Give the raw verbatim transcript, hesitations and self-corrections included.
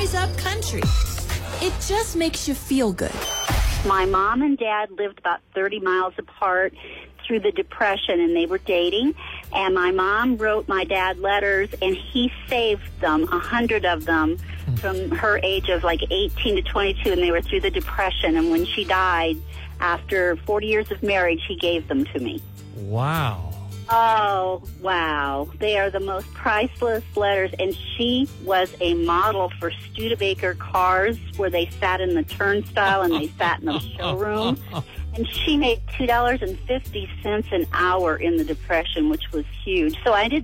rise up country. It just makes you feel good. My mom and dad lived about thirty miles apart through the Depression, and they were dating. And my mom wrote my dad letters, and he saved them, a hundred of them, from her age of like eighteen to twenty-two, and they were through the Depression. And when she died, after forty years of marriage, he gave them to me. Wow. Oh, wow. They are the most priceless letters. And she was a model for Studebaker cars, where they sat in the turnstile and they sat in the showroom. And she made two dollars and fifty cents an hour in the Depression, which was huge. So I didn't